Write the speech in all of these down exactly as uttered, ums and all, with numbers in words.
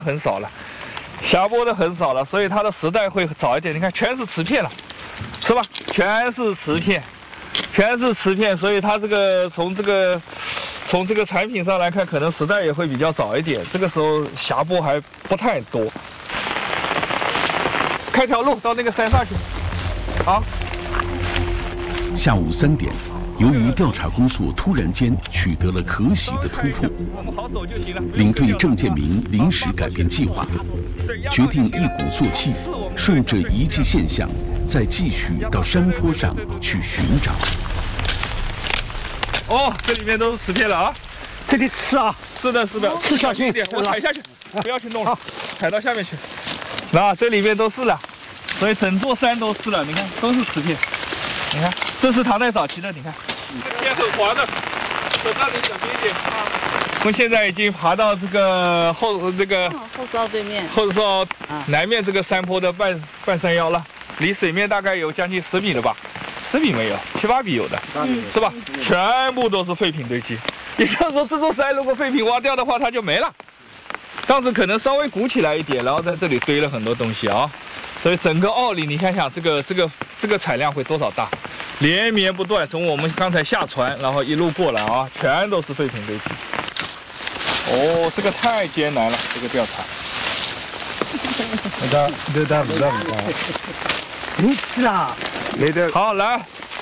很少了，霞波的很少了，所以它的时代会早一点。你看，全是瓷片了，是吧？全是瓷片，全是瓷片，所以它这个从这个从这个产品上来看，可能时代也会比较早一点。这个时候霞波还不太多。开条路到那个山上去，好。 下午三点。 由于调查工作突然间取得了可喜的突破，领队郑建明临时改变计划，决定一鼓作气，顺着遗迹现象，再继续到山坡上去寻找。 哦，这里面都是瓷片了啊！ 这里是啊， 是的，是的， 是小心一点，我踩下去，不要去弄了，踩到下面去。那这里面都是了，所以整座山都是了，你看都是瓷片。你看，这是唐代早期的，你看。 天很滑的，手上你小心一点啊！我们现在已经爬到这个后这个后哨对面， 后哨南面这个山坡的半半山腰了，离水面大概有将近十米了吧？十米没有，七八米有的， 嗯、 是吧？全部都是废品堆积，也就是说，这座山如果废品挖掉的话，它就没了。当时可能稍微鼓起来一点，然后在这里堆了很多东西啊，所以整个坳里，你看想这个这个这个产量会多少大？ 连绵不断，从我们刚才下船，然后一路过来啊，全都是废品堆积。哦，这个太艰难了，这个调查。 没得，没得，没得，没得。没事啊，没得。 好，来，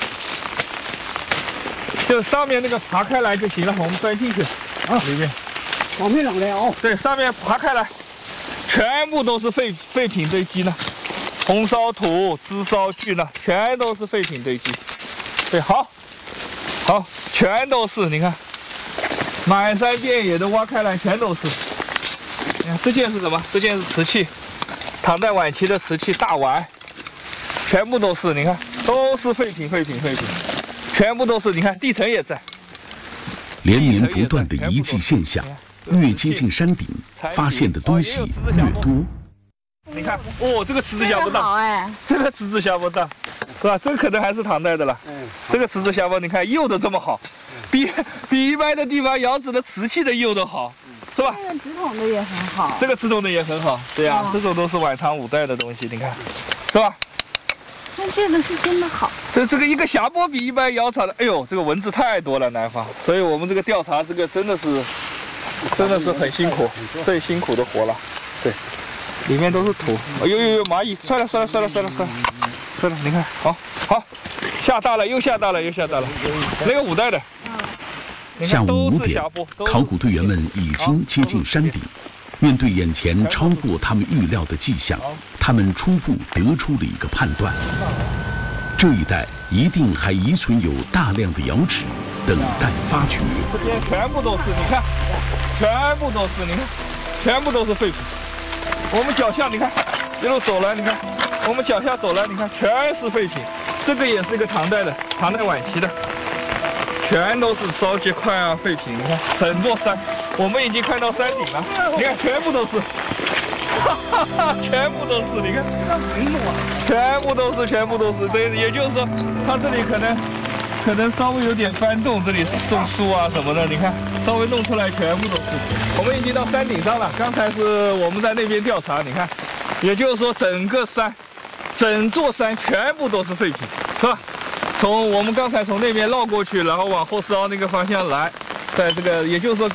就上面那个爬开来就行了，我们钻进去啊，里面。 往面上来哦。 对，上面爬开来，全部都是废废品堆积呢。 红烧土、枝烧锯呢，全都是废品堆积。对，好，好，全都是。你看，满山遍野的挖开来，全都是。你看这件是什么？这件是瓷器，唐代晚期的瓷器大碗，全部都是。你看，都是废品，废品，废品，全部都是。你看地层也在。 连绵不断的遗迹现象，越接近山顶，发现的东西越多。 你看，哦，这个池子下不大， 哎， 这个池子下不大，是吧？这个可能还是唐代的了。嗯，这个池子下不，你看釉的这么好，比比一般的地方窑址的瓷器的釉都好，是吧？ 这个直筒的也很好， 这个直筒的也很好，对呀、啊，这种都是晚唐五代的东西，你看，是吧？ 那这个是真的好。 这这个一个霞波比一般窑厂的，哎呦，这个文字太多了，南方，所以我们这个调查这个真的是，真的是很辛苦，最辛苦的活了，对。 里面都是土，哎呦呦呦，蚂蚁，摔了摔了摔了摔了摔了，摔了！你看，好，好，下大了，又下大了，又下大了。那个五代的。 下午五点，考古队员们已经接近山顶，面对眼前超过他们预料的迹象，他们初步得出了一个判断：这一带一定还遗存有大量的窑址，等待发掘。 这边全部都是，你看，全部都是，你看，全部都是废品。 我们脚下，你看，一路走来，你看，我们脚下走来，你看，全是废品。这个也是一个唐代的，唐代晚期的，全都是烧结块啊，废品。你看，整座山，我们已经看到山顶了，你看，全部都是，哈哈哈，全部都是，你看，全部都是，全部都是。这也就是说，它这里可能，可能稍微有点翻动，这里是种树啊什么的，你看，稍微弄出来，全部都是。 我们已经到山顶上了，刚才是我们在那边调查，你看，也就是说整个山，整座山全部都是废品，是吧？从我们刚才从那边绕过去，然后往后烧那个方向来，在这个也就是说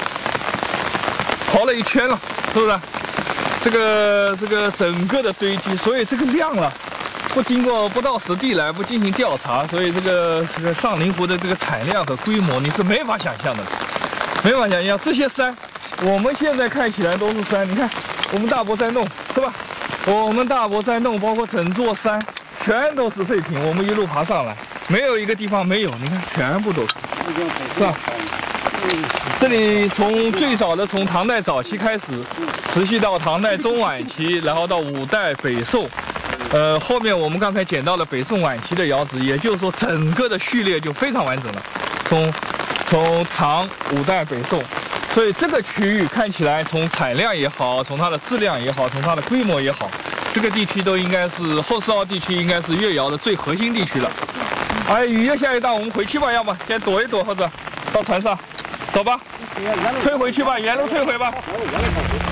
跑了一圈了，是不是？这个这个整个的堆积，所以这个量了，不经过不到实地来，不进行调查，所以这个这个上林湖的这个产量和规模你是没法想象的，没法想象这些山。 我们现在看起来都是山，你看，我们大伯在弄，是吧？我们大伯在弄，包括整座山，全都是废品。我们一路爬上来，没有一个地方没有，你看，全部都是，是吧？这里从最早的从唐代早期开始，持续到唐代中晚期，然后到五代北宋，呃，后面我们刚才捡到了北宋晚期的窑址，也就是说，整个的序列就非常完整了，从从唐、五代、北宋。 所以这个区域看起来，从产量也好，从它的质量也好，从它的规模也好，这个地区都应该是后四号地区，应该是越窑的最核心地区了。哎，雨越下越大，我们回去吧，要么先躲一躲，或者到船上，走吧，退回去吧，原路退回吧。